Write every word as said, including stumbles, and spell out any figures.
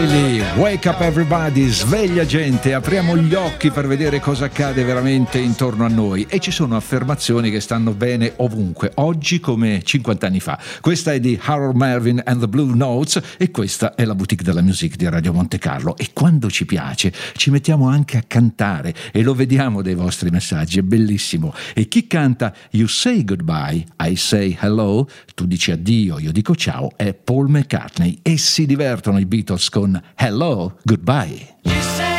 Wake up everybody, sveglia gente, apriamo gli occhi per vedere cosa accade veramente intorno a noi, e ci sono affermazioni che stanno bene ovunque, oggi come cinquanta anni fa. Questa è di Harold Melvin and the Blue Notes e questa è la Boutique della Musique di Radio Monte Carlo, e quando ci piace ci mettiamo anche a cantare e lo vediamo dai vostri messaggi, è bellissimo. E chi canta You Say Goodbye, I Say Hello, tu dici addio, io dico ciao, è Paul McCartney, e si divertono i Beatles con Hello, Goodbye. You say